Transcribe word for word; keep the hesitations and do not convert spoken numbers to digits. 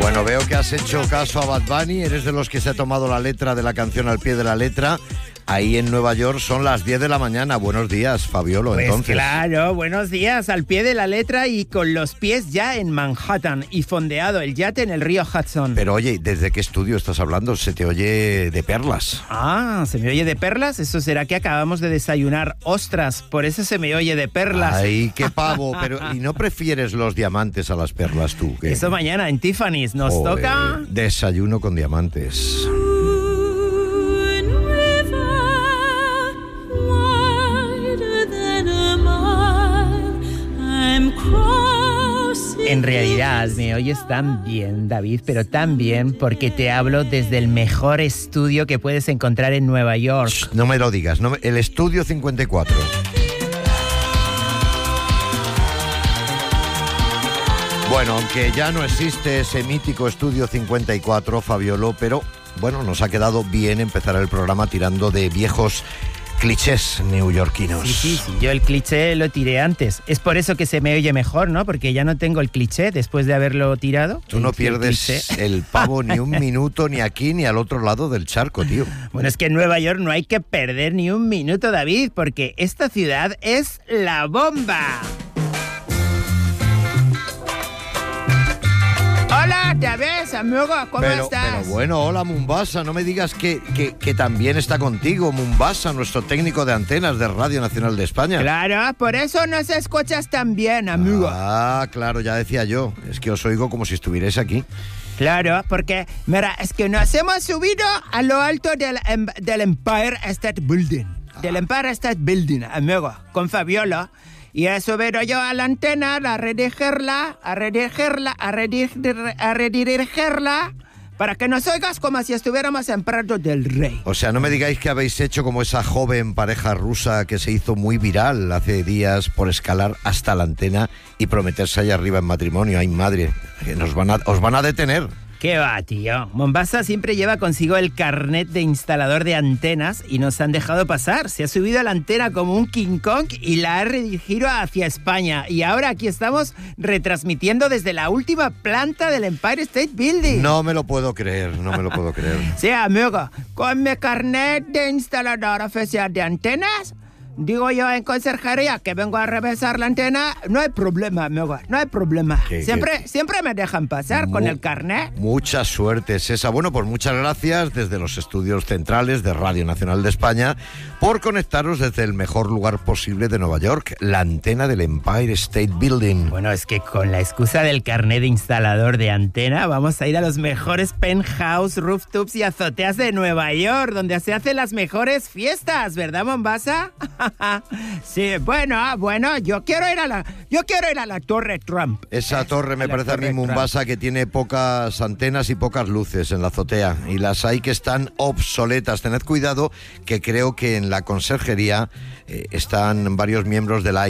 Bueno, veo que has hecho caso a Bad Bunny, eres de los que se ha tomado la letra de la canción al pie de la letra. Ahí en Nueva York son las diez de la mañana. Buenos días, Fabiolo, pues entonces. Claro, buenos días, al pie de la letra y con los pies ya en Manhattan y fondeado el yate en el río Hudson. Pero oye, ¿desde qué estudio estás hablando? Se te oye de perlas. Ah, ¿se me oye de perlas? ¿Eso será que acabamos de desayunar ostras? Por eso se me oye de perlas. Ay, qué pavo, pero ¿y no prefieres los diamantes a las perlas tú? ¿Qué? Eso mañana en Tiffany's nos Joder, toca... desayuno con diamantes. En realidad me oyes tan bien, David, pero tan bien porque te hablo desde el mejor estudio que puedes encontrar en Nueva York. Shh, no me lo digas, no me... el Estudio cincuenta y cuatro. Bueno, aunque ya no existe ese mítico Estudio cincuenta y cuatro, Fabiolo, pero bueno, nos ha quedado bien empezar el programa tirando de viejos clichés neoyorquinos. Sí, sí, sí, yo el cliché lo tiré antes. Es por eso que se me oye mejor, ¿no? Porque ya no tengo el cliché después de haberlo tirado. Tú no el, pierdes el, el pavo ni un minuto, ni aquí, ni al otro lado del charco, tío. Bueno, es que en Nueva York no hay que perder ni un minuto, David, porque esta ciudad es la bomba. Hola, ¿te ves, amigo? ¿Cómo pero, estás? Pero bueno, hola, Mumbasa. No me digas que, que, que también está contigo, Mumbasa, nuestro técnico de antenas de Radio Nacional de España. Claro, por eso nos escuchas tan bien, amigo. Ah, claro, ya decía yo. Es que os oigo como si estuvierais aquí. Claro, porque, mira, es que nos hemos subido a lo alto del, del Empire State Building. Ah. Del Empire State Building, amigo, con Fabiolo. Y he subido yo a la antena a redirigirla, a redirigirla, a redirigirla, a redirigirla, para que nos oigas como si estuviéramos en Prado del Rey. O sea, no me digáis que habéis hecho como esa joven pareja rusa que se hizo muy viral hace días por escalar hasta la antena y prometerse allá arriba en matrimonio. Ay, madre, que nos van a, os van a detener. ¿Qué va, tío? Mombasa siempre lleva consigo el carnet de instalador de antenas y nos han dejado pasar. Se ha subido a la antena como un King Kong y la ha redirigido hacia España. Y ahora aquí estamos retransmitiendo desde la última planta del Empire State Building. No me lo puedo creer, no me lo puedo creer. Sí, amigo, con mi carnet de instalador oficial de antenas... Digo yo en conserjería que vengo a revisar la antena, no hay problema, amigo, no hay problema. ¿Qué, siempre, qué? siempre me dejan pasar Mu- con el carnet. Mucha suerte, César. Bueno, pues muchas gracias desde los estudios centrales de Radio Nacional de España por conectaros desde el mejor lugar posible de Nueva York, la antena del Empire State Building. Bueno, es que con la excusa del carnet de instalador de antena vamos a ir a los mejores penthouse, rooftops y azoteas de Nueva York, donde se hacen las mejores fiestas, ¿verdad, Mombasa? Sí, bueno, bueno, yo quiero ir a la, yo quiero ir a la Torre Trump. Esa torre me parece a mí, Mombasa, que tiene pocas antenas y pocas luces en la azotea, y las hay que están obsoletas. Tened cuidado, que creo que en la conserjería eh, están varios miembros de la